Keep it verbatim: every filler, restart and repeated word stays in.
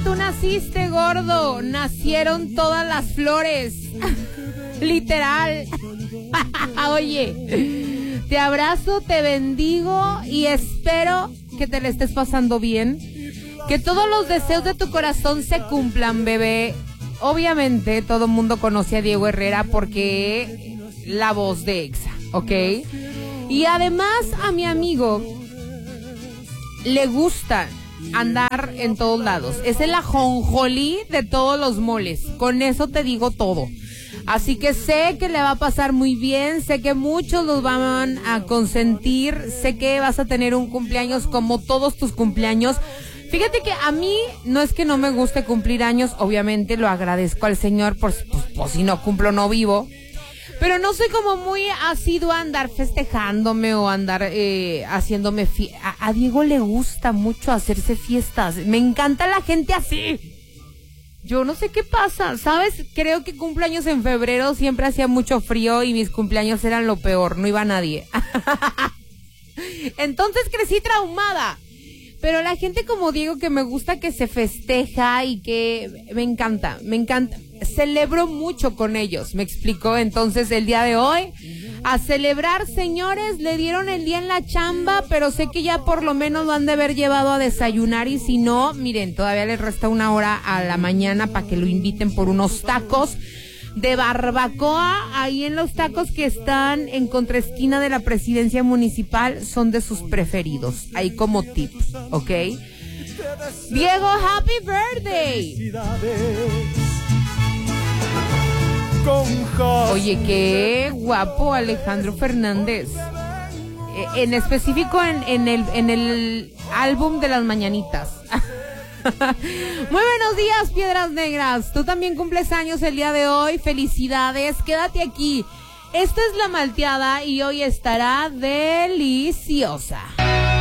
tú naciste, gordo. Nacieron todas las flores. Literal. Oye, te abrazo, te bendigo y espero que te le estés pasando bien. Que todos los deseos de tu corazón se cumplan, bebé. Obviamente, todo el mundo conoce a Diego Herrera porque la voz de Exa, ¿ok? Y además a mi amigo le gusta andar en todos lados. Es el ajonjolí de todos los moles. Con eso te digo todo. Así que sé que le va a pasar muy bien. Sé que muchos los van a consentir. Sé que vas a tener un cumpleaños como todos tus cumpleaños. Fíjate que a mí no es que no me guste cumplir años. Obviamente lo agradezco al Señor por, pues, pues si no cumplo no vivo. Pero no soy como muy asidua a andar festejándome o andar eh, haciéndome fiestas. A, a Diego le gusta mucho hacerse fiestas. Me encanta la gente así. Yo no sé qué pasa, ¿sabes? Creo que cumpleaños en febrero siempre hacía mucho frío y mis cumpleaños eran lo peor. No iba nadie. Entonces crecí traumada. Pero la gente como Diego que me gusta que se festeja y que me encanta, me encanta. Celebro mucho con ellos, me explicó. Entonces el día de hoy a celebrar, señores. Le dieron el día en la chamba, pero sé que ya por lo menos lo han de haber llevado a desayunar. Y si no, miren, todavía les resta una hora a la mañana para que lo inviten por unos tacos de barbacoa. Ahí en los tacos que están en contraesquina de la presidencia municipal son de sus preferidos. Ahí como tips, ¿ok? Diego, happy birthday. Oye, qué guapo Alejandro Fernández. Eh, en específico en, en, el, en el álbum de las mañanitas. Muy buenos días, Piedras Negras. Tú también cumples años el día de hoy. Felicidades, quédate aquí. Esta es La Malteada y hoy estará deliciosa.